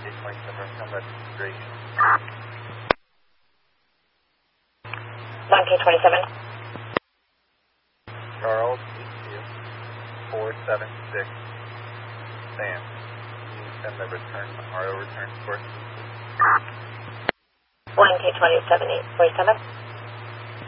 1K27, return registration. 1K27. Charles, EQ 476, Sam. Can you send the return, auto return source? 1K27, 847.